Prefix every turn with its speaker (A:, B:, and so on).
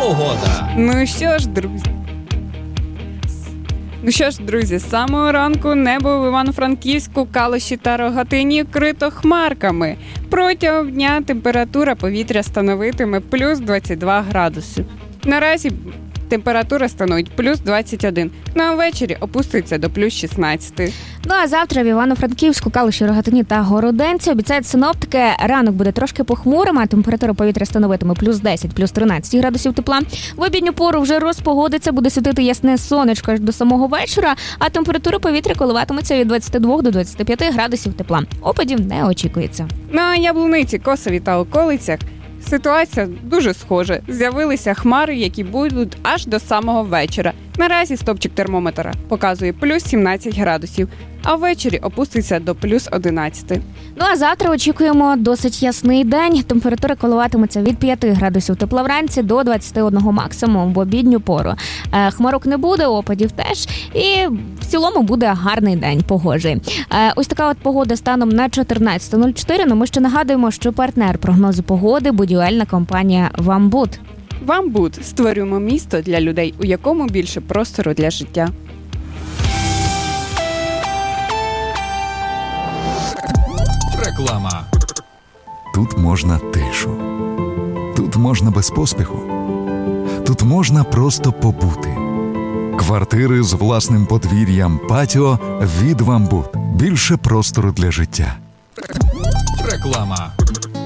A: Погода.
B: Ну що ж, друзі, з самого ранку небо в Івано-Франківську, Калуші та Рогатині вкрито хмарками. Протягом дня температура повітря становитиме плюс 22 градуси. Наразі температура становить плюс 21, ну а ввечері опуститься до плюс 16.
C: Ну а завтра в Івано-Франківську, Калуші, Рогатині та Городенці обіцяють синоптики, ранок буде трошки похмурим, а температура повітря становитиме плюс 10, плюс 13 градусів тепла. В обідню пору вже розпогодиться, буде світити ясне сонечко аж до самого вечора, а температура повітря коливатиметься від 22 до 25 градусів тепла. Опадів не очікується.
B: На Яблуниці, Косові та околицях ситуація дуже схожа. З'явилися хмари, які будуть аж до самого вечора. Наразі стопчик термометра показує плюс 17 градусів, а ввечері опуститься до плюс 11.
C: Ну а завтра очікуємо досить ясний день. Температура коливатиметься від 5 градусів тепла вранці до 21 максимум в обідню пору. Хмарок не буде, опадів теж. І в цілому буде гарний день, погожий. Ось така от погода станом на 14.04. Ну ми ще нагадуємо, що партнер прогнозу погоди – будівельна компанія «Вамбуд».
B: «Вамбуд» – створюємо місто для людей, у якому більше простору для життя.
A: Реклама.
D: Тут можна тишу. Тут можна без поспіху. Тут можна просто побути. Квартири з власним подвір'ям, патіо від «Вамбуд». Більше простору для життя.
A: Реклама.